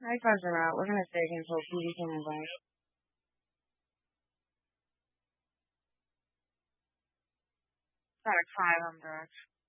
I guys are out. We're gonna stay until PD comes back. Gotta cry, I'm back.